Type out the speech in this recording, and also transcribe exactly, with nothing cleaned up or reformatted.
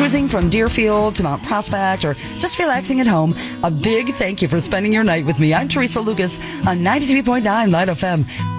cruising from Deerfield to Mount Prospect, or just relaxing at home, a big thank you for spending your night with me. I'm Teresa Lucas on ninety-three point nine Light F M.